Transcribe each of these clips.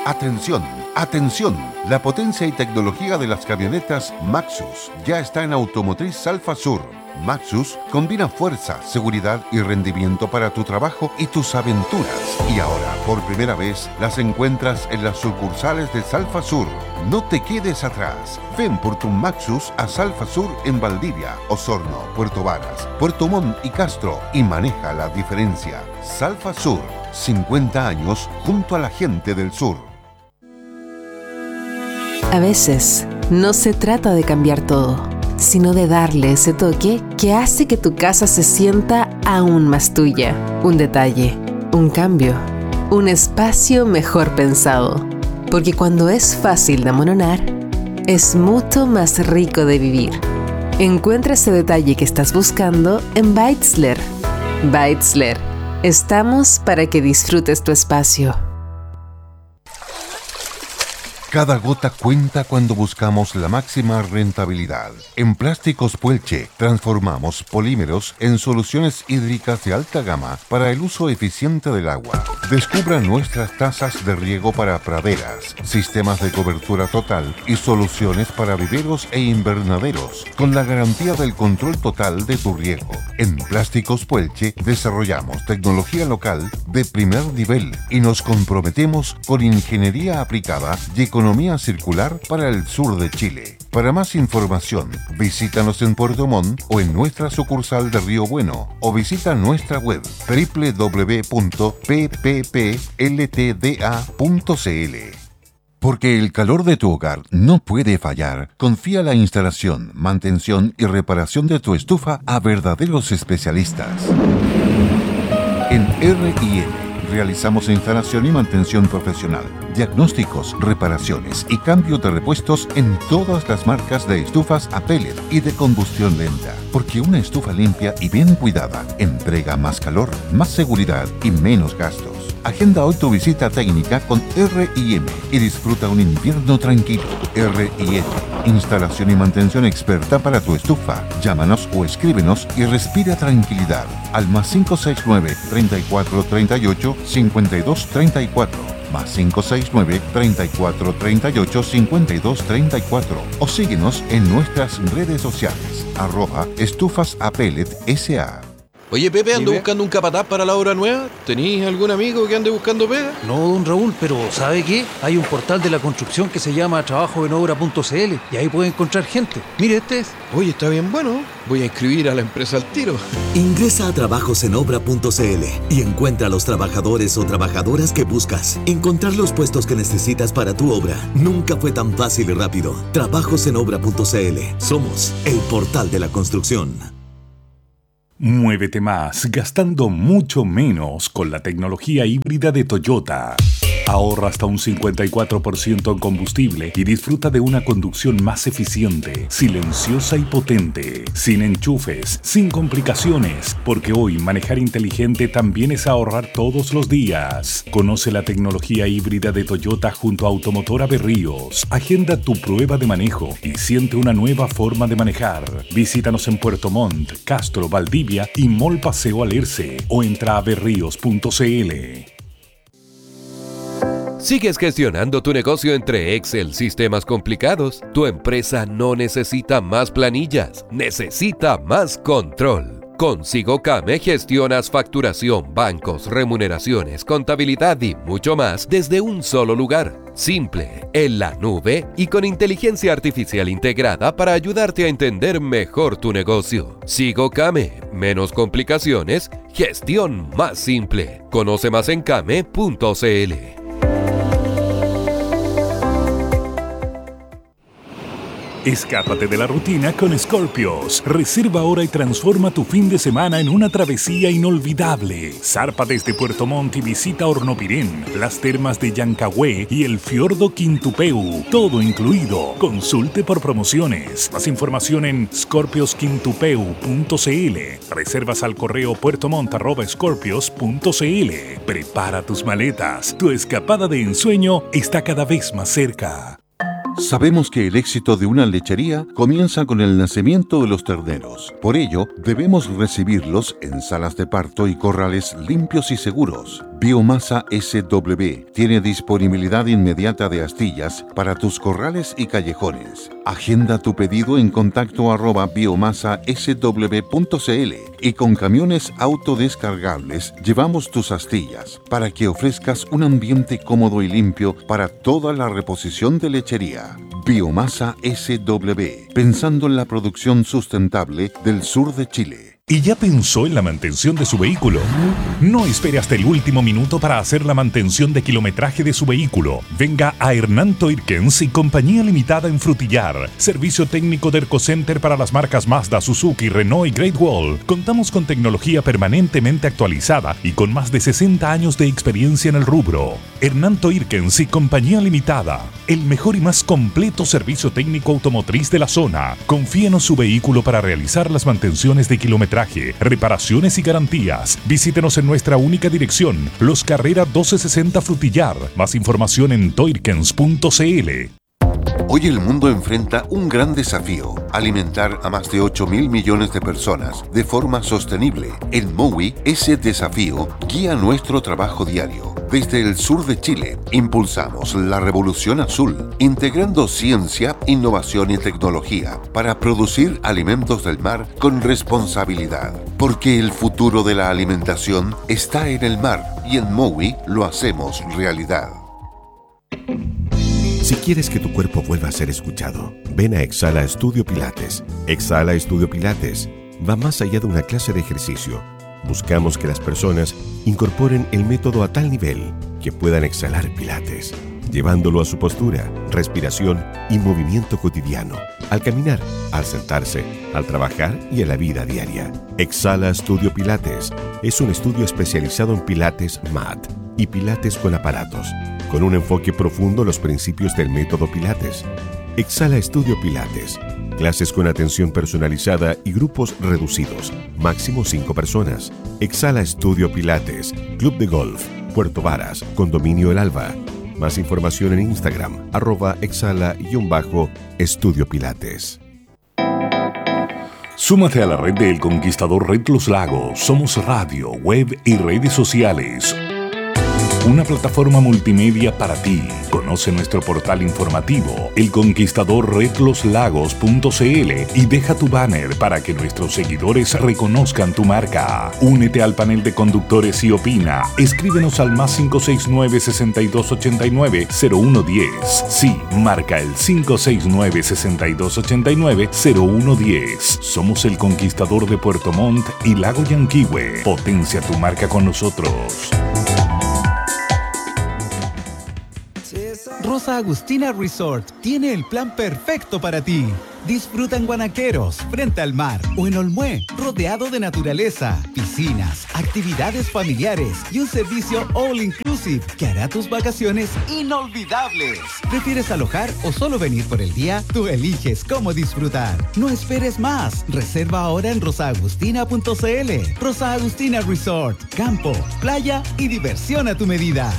Atención, atención. La potencia y tecnología de las camionetas Maxus ya está en Automotriz Alfa Sur. Maxus combina fuerza, seguridad y rendimiento para tu trabajo y tus aventuras. Y ahora, por primera vez, las encuentras en las sucursales de Salfa Sur. No te quedes atrás. Ven por tu Maxus a Salfa Sur en Valdivia, Osorno, Puerto Varas, Puerto Montt y Castro y maneja la diferencia. Salfa Sur, 50 años junto a la gente del sur. A veces, no se trata de cambiar todo, sino de darle ese toque que hace que tu casa se sienta aún más tuya. Un detalle, un cambio, un espacio mejor pensado. Porque cuando es fácil de amononar, es mucho más rico de vivir. Encuentra ese detalle que estás buscando en Beitzler. Beitzler. Estamos para que disfrutes tu espacio. Cada gota cuenta cuando buscamos la máxima rentabilidad. En Plásticos Puelche transformamos polímeros en soluciones hídricas de alta gama para el uso eficiente del agua. Descubra nuestras tazas de riego para praderas, sistemas de cobertura total y soluciones para viveros e invernaderos, con la garantía del control total de tu riego. En Plásticos Puelche desarrollamos tecnología local de primer nivel y nos comprometemos con ingeniería aplicada y economía circular para el sur de Chile. Para más información, visítanos en Puerto Montt o en nuestra sucursal de Río Bueno o visita nuestra web www.pppltda.cl. Porque el calor de tu hogar no puede fallar, confía la instalación, mantención y reparación de tu estufa a verdaderos especialistas. En R&M realizamos instalación y mantención profesional, diagnósticos, reparaciones y cambio de repuestos en todas las marcas de estufas a pellet y de combustión lenta. Porque una estufa limpia y bien cuidada entrega más calor, más seguridad y menos gastos. Agenda hoy tu visita técnica con R&M y disfruta un invierno tranquilo. R&M, instalación y mantención experta para tu estufa. Llámanos o escríbenos y respira tranquilidad al +569 3438 5234. +569 3438 5234 o síguenos en nuestras redes sociales @estufasapelet.sa. Oye, Pepe, ando buscando un capataz para la obra nueva. ¿Tenís algún amigo que ande buscando pega? No, don Raúl, pero ¿sabe qué? Hay un portal de la construcción que se llama trabajoenobra.cl y ahí puede encontrar gente. Mire, este es. Oye, está bien bueno. Voy a inscribir a la empresa al tiro. Ingresa a trabajosenobra.cl y encuentra a los trabajadores o trabajadoras que buscas. Encontrar los puestos que necesitas para tu obra nunca fue tan fácil y rápido. Trabajosenobra.cl. Somos el portal de la construcción. Muévete más, gastando mucho menos con la tecnología híbrida de Toyota. Ahorra hasta un 54% en combustible y disfruta de una conducción más eficiente, silenciosa y potente, sin enchufes, sin complicaciones, porque hoy manejar inteligente también es ahorrar todos los días. Conoce la tecnología híbrida de Toyota junto a Automotora Berríos. Agenda tu prueba de manejo y siente una nueva forma de manejar. Visítanos en Puerto Montt, Castro, Valdivia y Mall Paseo Alerce o entra a berríos.cl. ¿Sigues gestionando tu negocio entre Excel, sistemas complicados? Tu empresa no necesita más planillas, necesita más control. Con SigoCame gestionas facturación, bancos, remuneraciones, contabilidad y mucho más desde un solo lugar. Simple, en la nube y con inteligencia artificial integrada para ayudarte a entender mejor tu negocio. SigoCame, menos complicaciones, gestión más simple. Conoce más en came.cl. Escápate de la rutina con Scorpios. Reserva ahora y transforma tu fin de semana en una travesía inolvidable. Zarpa desde Puerto Montt y visita Hornopirén, las termas de Llancagüe y el fiordo Quintupeu. Todo incluido. Consulte por promociones. Más información en scorpiosquintupeu.cl. Reservas al correo puertomont@scorpios.cl. Prepara tus maletas. Tu escapada de ensueño está cada vez más cerca. Sabemos que el éxito de una lechería comienza con el nacimiento de los terneros. Por ello, debemos recibirlos en salas de parto y corrales limpios y seguros. Biomasa SW tiene disponibilidad inmediata de astillas para tus corrales y callejones. Agenda tu pedido en contacto @biomasasw.cl y con camiones autodescargables llevamos tus astillas para que ofrezcas un ambiente cómodo y limpio para toda la reposición de lechería. Biomasa SW, pensando en la producción sustentable del sur de Chile. ¿Y ya pensó en la mantención de su vehículo? No espere hasta el último minuto para hacer la mantención de kilometraje de su vehículo. Venga a Hernán Toirkens y Compañía Limitada en Frutillar. Servicio técnico de Ercocenter para las marcas Mazda, Suzuki, Renault y Great Wall. Contamos con tecnología permanentemente actualizada y con más de 60 años de experiencia en el rubro. Hernán Toirkens y Compañía Limitada. El mejor y más completo servicio técnico automotriz de la zona. Confíenos su vehículo para realizar las mantenciones de kilometraje, reparaciones y garantías. Visítenos en nuestra única dirección, Los Carreras 1260 Frutillar. Más información en toirkens.cl. Hoy el mundo enfrenta un gran desafío: alimentar a más de 8.000 millones de personas de forma sostenible. En Mowi, ese desafío guía nuestro trabajo diario. Desde el sur de Chile, impulsamos la revolución azul, integrando ciencia, innovación y tecnología para producir alimentos del mar con responsabilidad. Porque el futuro de la alimentación está en el mar y en Mowi lo hacemos realidad. Si quieres que tu cuerpo vuelva a ser escuchado, ven a Exhala Estudio Pilates. Exhala Estudio Pilates va más allá de una clase de ejercicio. Buscamos que las personas incorporen el método a tal nivel que puedan exhalar Pilates, llevándolo a su postura, respiración y movimiento cotidiano, al caminar, al sentarse, al trabajar y en la vida diaria. Exhala Estudio Pilates es un estudio especializado en Pilates MAT y Pilates con aparatos, con un enfoque profundo en los principios del método Pilates. Exhala Estudio Pilates. Clases con atención personalizada y grupos reducidos. Máximo 5 personas. Exhala Estudio Pilates. Club de Golf. Puerto Varas. Condominio El Alba. Más información en Instagram. @exhala_estudio Pilates. Súmate a la red de El Conquistador Red Los Lagos. Somos radio, web y redes sociales. Una plataforma multimedia para ti. Conoce nuestro portal informativo, elconquistadorredloslagos.cl, y deja tu banner para que nuestros seguidores reconozcan tu marca. Únete al panel de conductores y opina. Escríbenos al +569 6289 0110. Sí, marca el 569 6289 0110. Somos El Conquistador de Puerto Montt y Lago Yanquihue. Potencia tu marca con nosotros. Rosa Agustina Resort tiene el plan perfecto para ti. Disfruta en Guanaqueros, frente al mar, o en Olmué, rodeado de naturaleza, piscinas, actividades familiares y un servicio all inclusive que hará tus vacaciones inolvidables. ¿Prefieres alojar o solo venir por el día? Tú eliges cómo disfrutar. No esperes más. Reserva ahora en rosaagustina.cl. Rosa Agustina Resort, campo, playa y diversión a tu medida.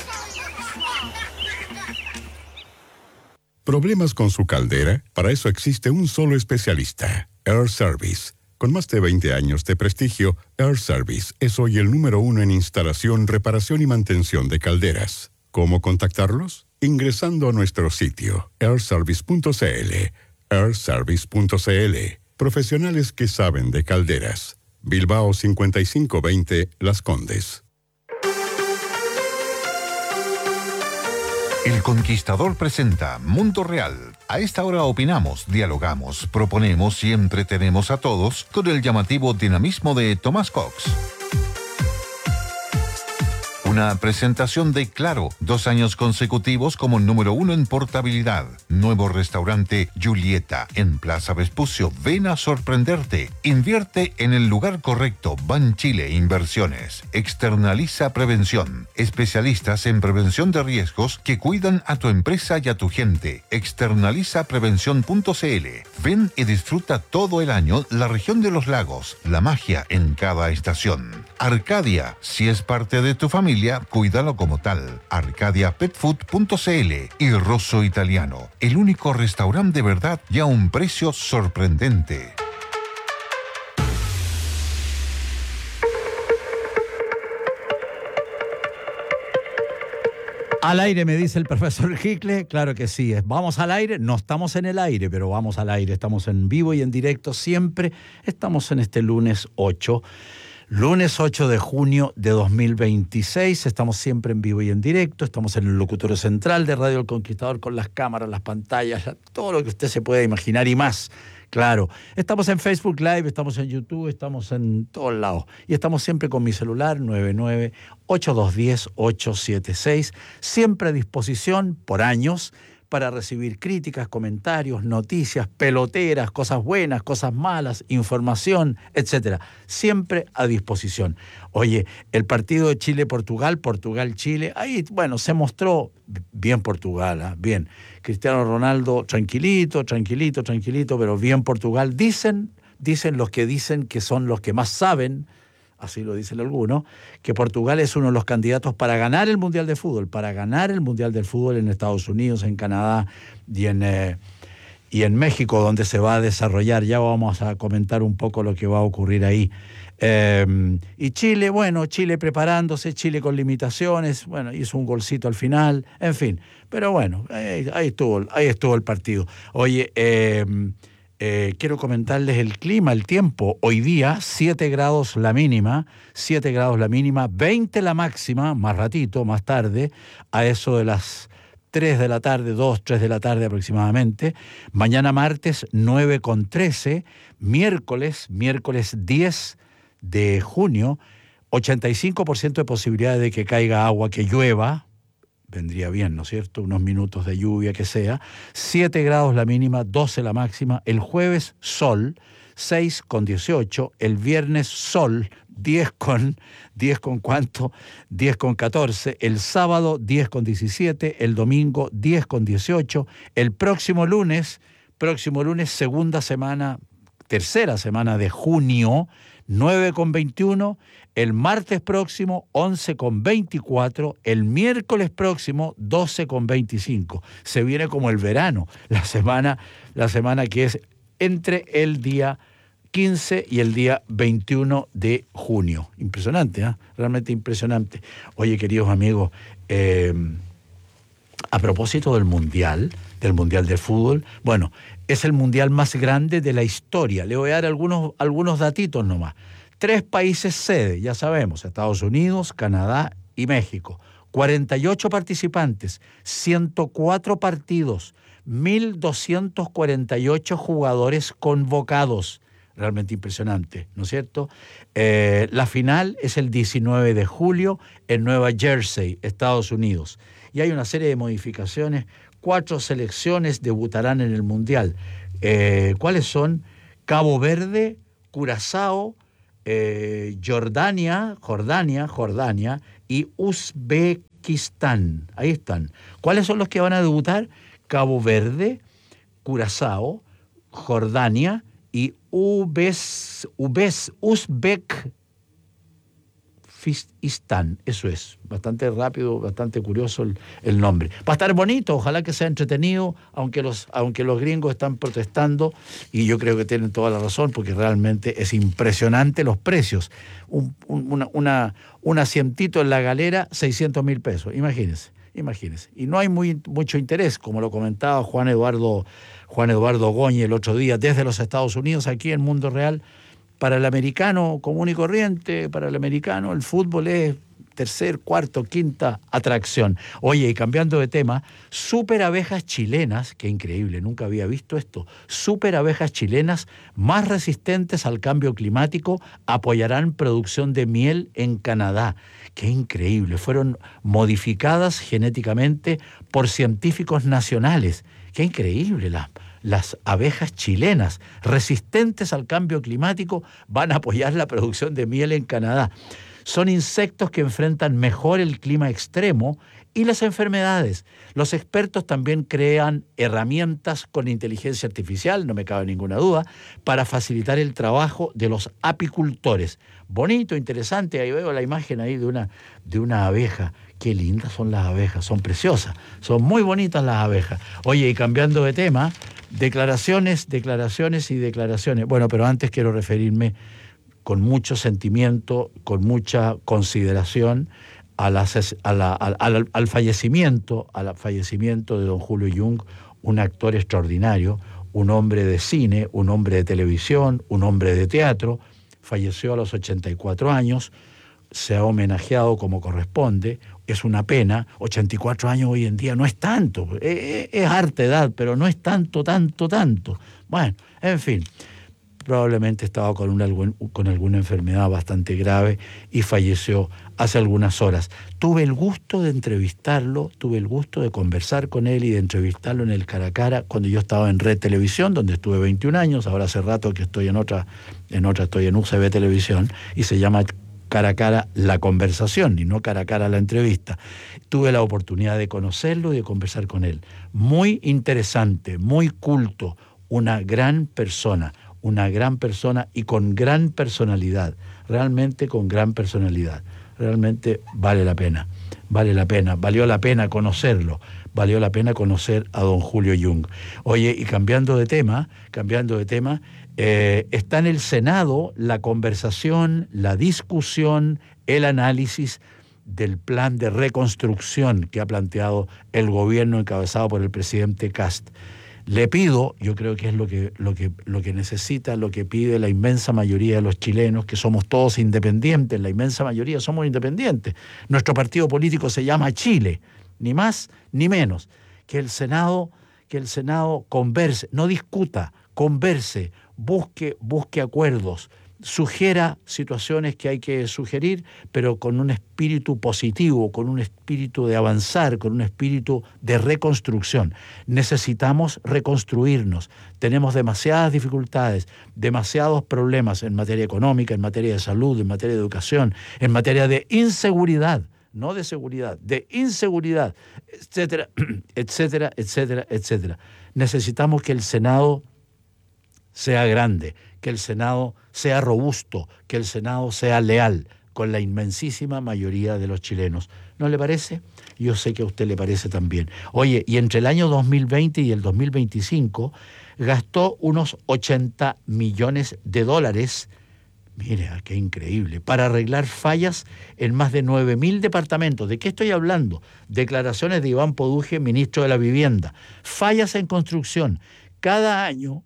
¿Problemas con su caldera? Para eso existe un solo especialista, Air Service. Con más de 20 años de prestigio, Air Service es hoy el número 1 en instalación, reparación y mantención de calderas. ¿Cómo contactarlos? Ingresando a nuestro sitio, airservice.cl. airservice.cl. Profesionales que saben de calderas. Bilbao 5520, Las Condes. El Conquistador presenta Mundo Real. A esta hora opinamos, dialogamos, proponemos y entretenemos a todos con el llamativo dinamismo de Tomás Cox. Una presentación de Claro, 2 años consecutivos como número 1 en portabilidad. Nuevo restaurante Julieta en Plaza Vespucio. Ven a sorprenderte. Invierte en el lugar correcto. Banchile Inversiones. Externaliza Prevención. Especialistas en prevención de riesgos que cuidan a tu empresa y a tu gente. Externalizaprevención.cl. Ven y disfruta todo el año la región de los lagos. La magia en cada estación. Arcadia, si es parte de tu familia, familia, cuídalo como tal. ArcadiaPetFood.cl y Rosso Italiano, el único restaurante de verdad y a un precio sorprendente. Al aire, me dice el profesor Hickle. Claro que sí. Vamos al aire. No estamos en el aire, pero vamos al aire. Estamos en vivo y en directo siempre. Estamos en este lunes 8. Lunes 8 de junio de 2026. Estamos siempre en vivo y en directo. Estamos en el locutorio central de Radio El Conquistador con las cámaras, las pantallas, todo lo que usted se pueda imaginar y más. Claro, estamos en Facebook Live, estamos en YouTube, estamos en todos lados. Y estamos siempre con mi celular, 99-8210-876, siempre a disposición por años para recibir críticas, comentarios, noticias, peloteras, cosas buenas, cosas malas, información, etcétera. Siempre a disposición. Oye, el partido de Chile-Portugal, Portugal-Chile, ahí, bueno, se mostró bien Portugal, bien. Cristiano Ronaldo, tranquilito, pero bien Portugal. Dicen los que dicen que son los que más saben, así lo dicen algunos, que Portugal es uno de los candidatos para ganar el Mundial de Fútbol, en Estados Unidos, en Canadá y en México, donde se va a desarrollar. Ya vamos a comentar un poco lo que va a ocurrir ahí. Y Chile, bueno, Chile preparándose, Chile con limitaciones, bueno, hizo un golcito al final, en fin. Pero bueno, ahí estuvo el partido. Oye, quiero comentarles el clima, el tiempo. Hoy día, 7 grados la mínima, 20 la máxima, más ratito, más tarde, a eso de las 3 de la tarde, 3 de la tarde aproximadamente. Mañana martes, 9,13. Miércoles 10 de junio, 85% de posibilidades de que caiga agua, que llueva. Vendría bien, ¿no es cierto? Unos minutos de lluvia que sea. 7 grados la mínima, 12 la máxima. El jueves, sol, 6,18. El viernes, sol, 10 con ¿cuánto? 10,14. El sábado, 10,17. El domingo, 10,18. El próximo lunes, tercera semana de junio, 9,21. El martes próximo, 11,24. El miércoles próximo, 12,25. Se viene como el verano, la semana que es entre el día 15 y el día 21 de junio. Impresionante, ¿eh? Realmente impresionante. Oye, queridos amigos, a propósito del Mundial de Fútbol, bueno, es el Mundial más grande de la historia. Le voy a dar algunos datitos nomás. 3 países sede, ya sabemos, Estados Unidos, Canadá y México. 48 participantes, 104 partidos, 1.248 jugadores convocados. Realmente impresionante, ¿no es cierto? La final es el 19 de julio en Nueva Jersey, Estados Unidos. Y hay una serie de modificaciones. 4 selecciones debutarán en el Mundial. ¿Cuáles son? Cabo Verde, Curazao, Jordania y Uzbekistán. Ahí están. ¿Cuáles son los que van a debutar? Cabo Verde, Curazao, Jordania y Uzbekistán. Eso es. Bastante rápido, bastante curioso el nombre. Va a estar bonito, ojalá que sea entretenido, aunque los gringos están protestando, y yo creo que tienen toda la razón, porque realmente es impresionante los precios. Un asientito en la galera, 600.000 pesos, imagínense. Y no hay mucho interés, como lo comentaba Juan Eduardo Goñi el otro día, desde los Estados Unidos, aquí en Mundo Real. Para el americano común y corriente, para el americano el fútbol es tercer, cuarto, quinta atracción. Oye, y cambiando de tema, super abejas chilenas, qué increíble, nunca había visto esto, super abejas chilenas más resistentes al cambio climático apoyarán producción de miel en Canadá. Qué increíble, fueron modificadas genéticamente por científicos nacionales. Qué increíble, las abejas chilenas resistentes al cambio climático van a apoyar la producción de miel en Canadá. Son insectos que enfrentan mejor el clima extremo y las enfermedades. Los expertos también crean herramientas con inteligencia artificial, no me cabe ninguna duda, para facilitar el trabajo de los apicultores. Bonito, interesante, ahí veo la imagen ahí de una abeja. Qué lindas son las abejas, son preciosas, son muy bonitas las abejas. Oye, y cambiando de tema, declaraciones y declaraciones. Bueno, pero antes quiero referirme con mucho sentimiento, con mucha consideración al fallecimiento de don Julio Jung, un actor extraordinario, un hombre de cine, un hombre de televisión, un hombre de teatro. Falleció a los 84 años, se ha homenajeado como corresponde. Es una pena, 84 años hoy en día no es tanto, es harta edad, pero no es tanto. Bueno, en fin, probablemente estaba con alguna enfermedad bastante grave y falleció hace algunas horas. Tuve el gusto de entrevistarlo, tuve el gusto de conversar con él y de entrevistarlo en el Cara a Cara cuando yo estaba en Red Televisión, donde estuve 21 años, ahora hace rato que estoy estoy en UCB Televisión y se llama Cara a Cara la conversación y no Cara a Cara la entrevista. Tuve la oportunidad de conocerlo y de conversar con él. Muy interesante, muy culto, una gran persona y con gran personalidad, realmente con gran personalidad. Realmente valió la pena, valió la pena conocerlo, valió la pena conocer a don Julio Jung. Oye, y cambiando de tema, está en el Senado la conversación, la discusión, el análisis del plan de reconstrucción que ha planteado el gobierno encabezado por el presidente Kast. Le pido, yo creo que es lo que necesita, lo que pide la inmensa mayoría de los chilenos, que somos todos independientes, la inmensa mayoría somos independientes. Nuestro partido político se llama Chile, ni más ni menos. Que el Senado converse, no discuta, converse, busque acuerdos, sugiera situaciones que hay que sugerir, pero con un espíritu positivo, con un espíritu de avanzar, con un espíritu de reconstrucción. Necesitamos reconstruirnos. Tenemos demasiadas dificultades, demasiados problemas en materia económica, en materia de salud, en materia de educación, en materia de inseguridad, no de seguridad, de inseguridad, etcétera, etcétera, etcétera, etcétera. Necesitamos que el Senado sea grande, que el Senado sea robusto, que el Senado sea leal con la inmensísima mayoría de los chilenos. ¿No le parece? Yo sé que a usted le parece también. Oye, y entre el año 2020 y el 2025 gastó unos 80 millones de dólares, mira, qué increíble, para arreglar fallas en más de 9.000 departamentos. ¿De qué estoy hablando? Declaraciones de Iván Poduje, ministro de la Vivienda. Fallas en construcción. Cada año,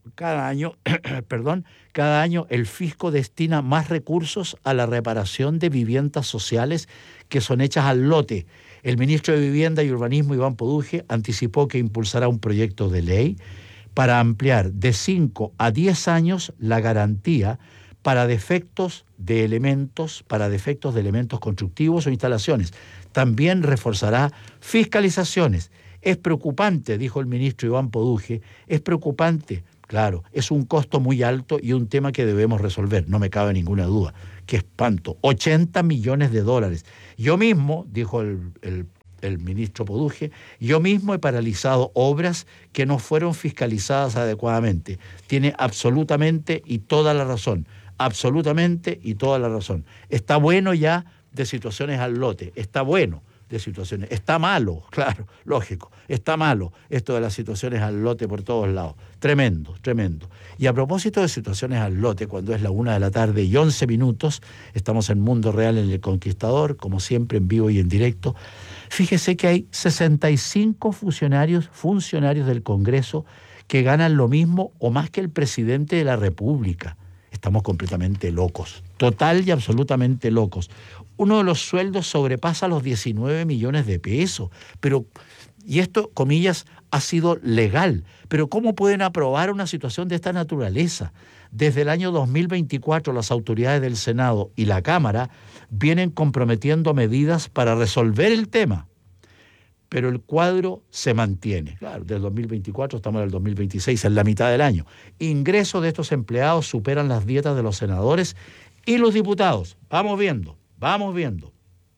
el fisco destina más recursos a la reparación de viviendas sociales que son hechas al lote. El ministro de Vivienda y Urbanismo, Iván Poduje, anticipó que impulsará un proyecto de ley para ampliar de 5 a 10 años la garantía para defectos de elementos constructivos o instalaciones. También reforzará fiscalizaciones. Es preocupante, dijo el ministro Iván Poduje, es preocupante. Claro, es un costo muy alto y un tema que debemos resolver, no me cabe ninguna duda. ¡Qué espanto! 80 millones de dólares. Yo mismo, dijo el ministro Poduje, yo mismo he paralizado obras que no fueron fiscalizadas adecuadamente. Tiene absolutamente y toda la razón. Absolutamente y toda la razón. Está bueno ya de situaciones al lote, está bueno de situaciones. Está malo, claro, lógico, está malo esto de las situaciones al lote por todos lados. Tremendo, tremendo. Y a propósito de situaciones al lote, cuando es la 1:11 p.m, estamos en Mundo Real en El Conquistador, como siempre en vivo y en directo. Fíjese que hay 65 funcionarios del Congreso que ganan lo mismo o más que el presidente de la República. Estamos completamente locos, total y absolutamente locos. Uno de los sueldos sobrepasa los 19 millones de pesos, y esto, comillas, ha sido legal. Pero ¿cómo pueden aprobar una situación de esta naturaleza? Desde el año 2024 las autoridades del Senado y la Cámara vienen comprometiendo medidas para resolver el tema. Pero el cuadro se mantiene. Claro, del 2024 estamos en el 2026, en la mitad del año. Ingresos de estos empleados superan las dietas de los senadores y los diputados. Vamos viendo. Vamos viendo.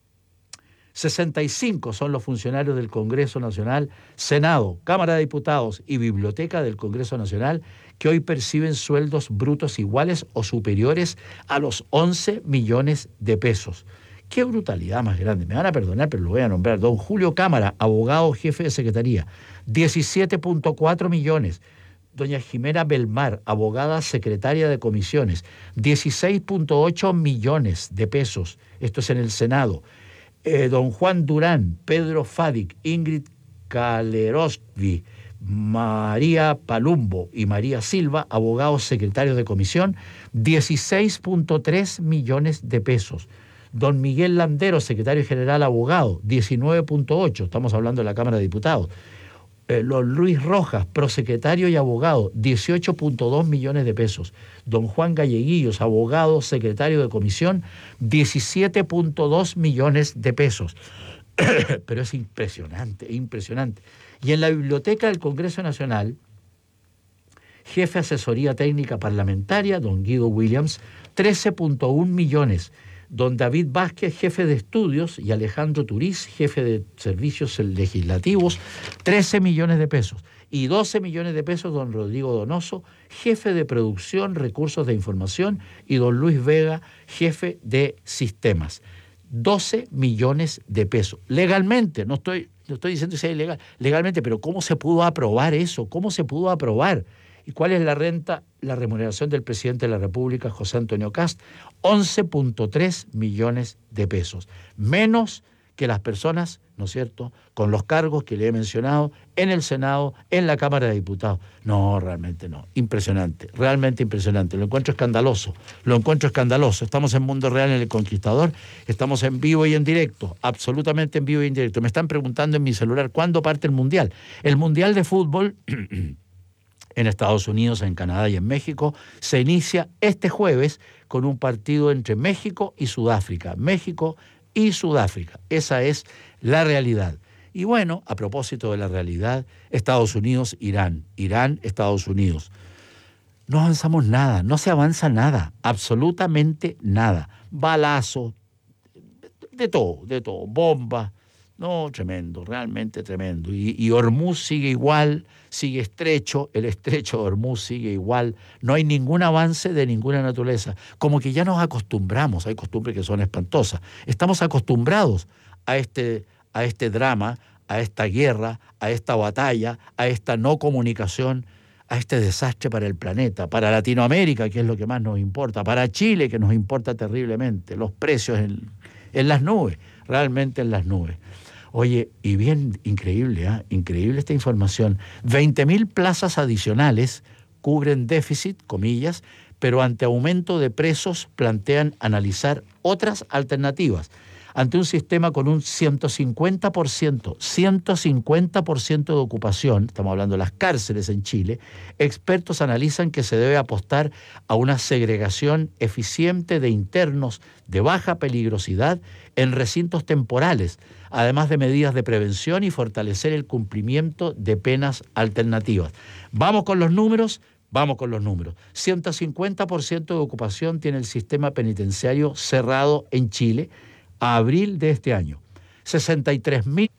65 son los funcionarios del Congreso Nacional, Senado, Cámara de Diputados y Biblioteca del Congreso Nacional que hoy perciben sueldos brutos iguales o superiores a los 11 millones de pesos. ¡Qué brutalidad más grande! Me van a perdonar, pero lo voy a nombrar. Don Julio Cámara, abogado jefe de secretaría, 17.4 millones. Doña Jimena Belmar, abogada secretaria de comisiones, 16.8 millones de pesos. Esto es en el Senado. Don Juan Durán, Pedro Fadic, Ingrid Kalerosvi, María Palumbo y María Silva, abogados secretarios de comisión, 16.3 millones de pesos. Don Miguel Landero, secretario general abogado, 19.8, estamos hablando de la Cámara de Diputados. Don Luis Rojas, prosecretario y abogado, 18.2 millones de pesos. Don Juan Galleguillos, abogado, secretario de comisión, 17.2 millones de pesos. Pero es impresionante, impresionante. Y en la Biblioteca del Congreso Nacional, jefe de asesoría técnica parlamentaria, don Guido Williams, 13.1 millones. Don David Vázquez, jefe de estudios, y Alejandro Turiz, jefe de servicios legislativos, 13 millones de pesos. Y 12 millones de pesos, don Rodrigo Donoso, jefe de producción, recursos de información, y don Luis Vega, jefe de sistemas. 12 millones de pesos. Legalmente, no estoy diciendo que sea ilegal, legalmente, pero ¿cómo se pudo aprobar eso? ¿Cómo se pudo aprobar? ¿Y cuál es la remuneración del presidente de la República, José Antonio Kast? 11.3 millones de pesos. Menos que las personas, ¿no es cierto?, con los cargos que le he mencionado en el Senado, en la Cámara de Diputados. No, realmente no. Impresionante, realmente impresionante. Lo encuentro escandaloso, Estamos en Mundo Real en El Conquistador, estamos en vivo y en directo, absolutamente en vivo y en directo. Me están preguntando en mi celular, ¿cuándo parte el Mundial? El Mundial de Fútbol en Estados Unidos, en Canadá y en México, se inicia este jueves con un partido entre México y Sudáfrica. México y Sudáfrica. Esa es la realidad. Y bueno, a propósito de la realidad, Estados Unidos, Irán. Irán, Estados Unidos. No avanzamos nada, no se avanza nada, absolutamente nada. Balazos, de todo, bombas. No, tremendo, realmente tremendo. Y Hormuz sigue igual, sigue estrecho, el estrecho de Hormuz sigue igual. No hay ningún avance de ninguna naturaleza. Como que ya nos acostumbramos, hay costumbres que son espantosas. Estamos acostumbrados a este drama, a esta guerra, a esta batalla, a esta no comunicación, a este desastre para el planeta, para Latinoamérica, que es lo que más nos importa, para Chile, que nos importa terriblemente, los precios en las nubes, realmente en las nubes. Oye, y bien increíble, increíble esta información. 20.000 plazas adicionales cubren déficit, comillas, pero ante aumento de precios plantean analizar otras alternativas. Ante un sistema con un 150% de ocupación, estamos hablando de las cárceles en Chile, expertos analizan que se debe apostar a una segregación eficiente de internos de baja peligrosidad en recintos temporales, además de medidas de prevención y fortalecer el cumplimiento de penas alternativas. Vamos con los números. 150% de ocupación tiene el sistema penitenciario cerrado en Chile a abril de este año. 63.000